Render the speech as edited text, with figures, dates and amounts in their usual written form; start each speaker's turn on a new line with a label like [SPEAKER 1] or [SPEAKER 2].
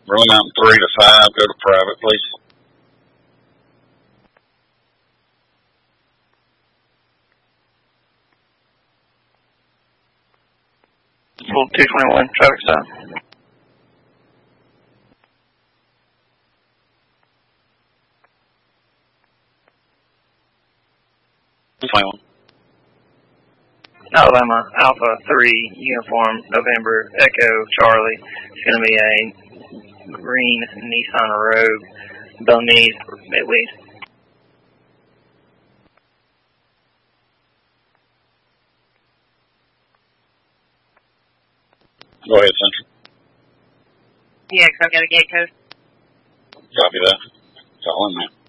[SPEAKER 1] Rolling Mountain 3 to 5, go to private, please.
[SPEAKER 2] Full 221, traffic stop. Alabama Alpha 3 Uniform November Echo Charlie. It's going to be a green Nissan Rogue, Belize, Midwest.
[SPEAKER 1] Go ahead, Central.
[SPEAKER 3] Yeah, 'cause I've got a gate code.
[SPEAKER 1] Copy that. It's all in there.